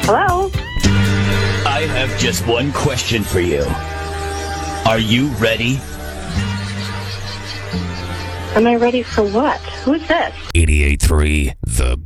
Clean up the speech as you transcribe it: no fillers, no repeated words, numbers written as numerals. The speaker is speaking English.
Hello? I have just one question for you. Are you ready? Am I ready for what? Who's this? 88.3 The